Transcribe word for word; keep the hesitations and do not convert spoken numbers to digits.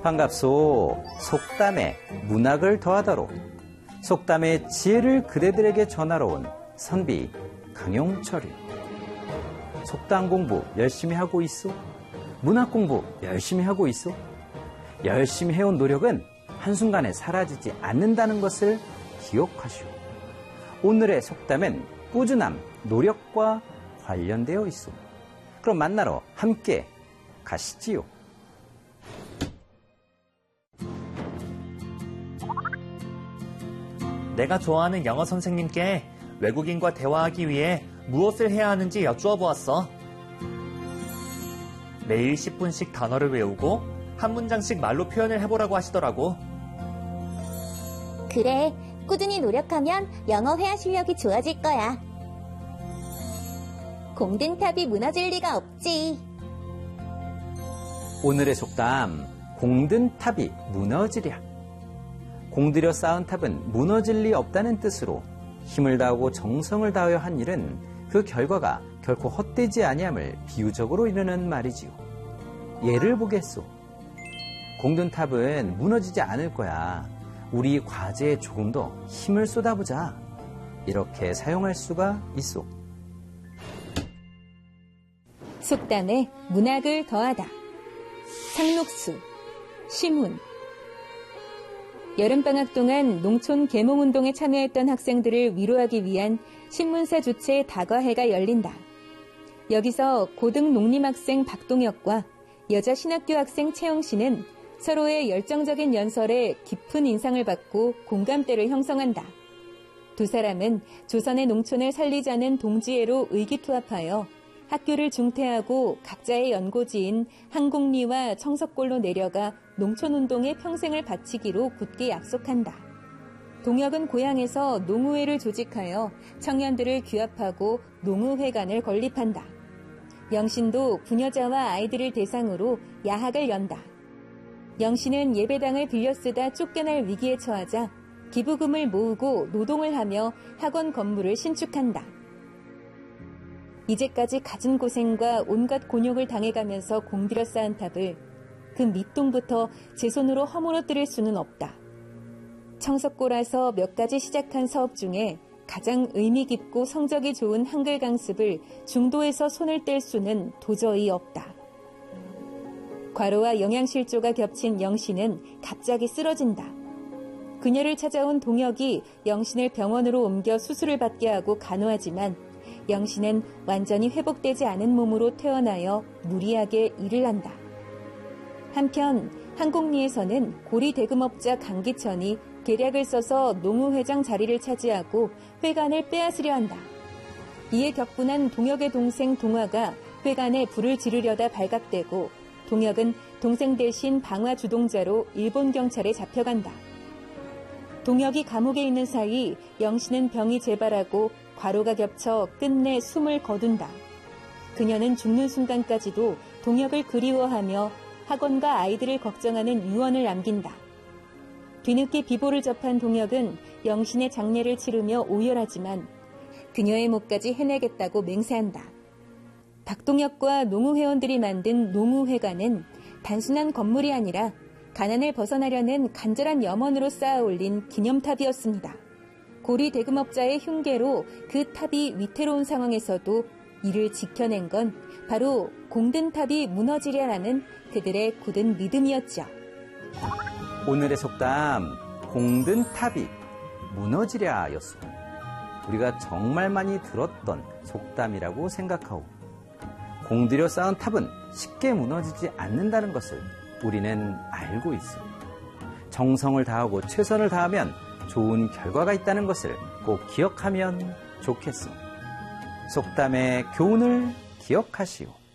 반갑소. 속담에 문학을 더하다로 속담의 지혜를 그대들에게 전하러 온 선비 강용철이. 속담 공부 열심히 하고 있어? 문학 공부 열심히 하고 있어? 열심히 해온 노력은 한순간에 사라지지 않는다는 것을 기억하시오. 오늘의 속담은 꾸준함, 노력과 관련되어 있어. 그럼 만나러 함께 가시지요. 내가 좋아하는 영어 선생님께 외국인과 대화하기 위해 무엇을 해야 하는지 여쭈어 보았어. 매일 십 분씩 단어를 외우고 한 문장씩 말로 표현을 해보라고 하시더라고. 그래, 꾸준히 노력하면 영어 회화 실력이 좋아질 거야. 공든 탑이 무너질 리가 없지. 오늘의 속담, 공든 탑이 무너지랴. 공들여 쌓은 탑은 무너질 리 없다는 뜻으로 힘을 다하고 정성을 다하여 한 일은 그 결과가 결코 헛되지 아니함을 비유적으로 이르는 말이지요. 예를 보겠소. 공든 탑은 무너지지 않을 거야. 우리 과제에 조금 더 힘을 쏟아보자. 이렇게 사용할 수가 있소. 속담에 문학을 더하다. 상록수, 심훈. 여름방학 동안 농촌 계몽운동에 참여했던 학생들을 위로하기 위한 신문사 주최 다과회가 열린다. 여기서 고등 농림학생 박동혁과 여자 신학교 학생 채영씨는 서로의 열정적인 연설에 깊은 인상을 받고 공감대를 형성한다. 두 사람은 조선의 농촌을 살리자는 동지애로 의기투합하여 학교를 중퇴하고 각자의 연고지인 한곡리와 청석골로 내려가 농촌운동에 평생을 바치기로 굳게 약속한다. 동혁은 고향에서 농우회를 조직하여 청년들을 규합하고 농우회관을 건립한다. 영신도 부녀자와 아이들을 대상으로 야학을 연다. 영신은 예배당을 빌려 쓰다 쫓겨날 위기에 처하자 기부금을 모으고 노동을 하며 학원 건물을 신축한다. 이제까지 갖은 고생과 온갖 곤욕을 당해가면서 공들여 쌓은 탑을 그 밑동부터 제 손으로 허물어뜨릴 수는 없다. 청석골에서 몇 가지 시작한 사업 중에 가장 의미 깊고 성적이 좋은 한글 강습을 중도에서 손을 뗄 수는 도저히 없다. 과로와 영양실조가 겹친 영신은 갑자기 쓰러진다. 그녀를 찾아온 동혁이 영신을 병원으로 옮겨 수술을 받게 하고 간호하지만 영신은 완전히 회복되지 않은 몸으로 퇴원하여 무리하게 일을 한다. 한편 한곡리에서는 고리 대금업자 강기천이 계략을 써서 농우회장 자리를 차지하고 회관을 빼앗으려 한다. 이에 격분한 동혁의 동생 동화가 회관에 불을 지르려다 발각되고 동혁은 동생 대신 방화 주동자로 일본 경찰에 잡혀간다. 동혁이 감옥에 있는 사이 영신은 병이 재발하고 과로가 겹쳐 끝내 숨을 거둔다. 그녀는 죽는 순간까지도 동혁을 그리워하며 학원과 아이들을 걱정하는 유언을 남긴다. 뒤늦게 비보를 접한 동혁은 영신의 장례를 치르며 오열하지만 그녀의 몫까지 해내겠다고 맹세한다. 박동혁과 농우회원들이 만든 농우회관은 단순한 건물이 아니라 가난을 벗어나려는 간절한 염원으로 쌓아 올린 기념탑이었습니다. 고리 대금업자의 흉계로 그 탑이 위태로운 상황에서도 이를 지켜낸 건 바로 공든 탑이 무너지랴라는 그들의 굳은 믿음이었죠. 오늘의 속담, 공든 탑이 무너지랴였소. 우리가 정말 많이 들었던 속담이라고 생각하오. 공들여 쌓은 탑은 쉽게 무너지지 않는다는 것을 우리는 알고 있어. 정성을 다하고 최선을 다하면 좋은 결과가 있다는 것을 꼭 기억하면 좋겠어. 속담의 교훈을 기억하시오.